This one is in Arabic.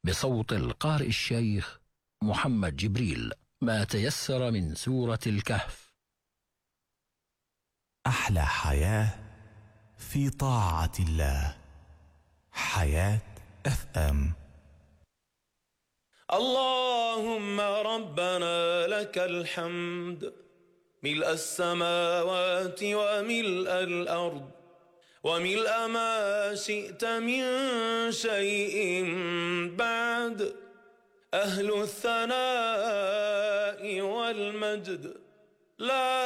بصوت القارئ الشيخ محمد جبريل ما تيسر من سورة الكهف. أحلى حياة في طاعة الله. حياة FM. اللهم ربنا لك الحمد ملء السماوات وملء الأرض وملء ما شئت من شيء بعد. أهل الثناء والمجد لا